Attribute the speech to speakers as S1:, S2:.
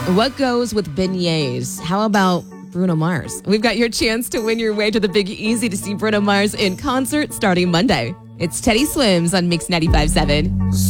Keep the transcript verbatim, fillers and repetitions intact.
S1: What goes with beignets? How about Bruno Mars? We've got your chance to win your way to the Big Easy to see Bruno Mars in concert starting Monday. It's Teddy Swims on Mix ninety-five point seven.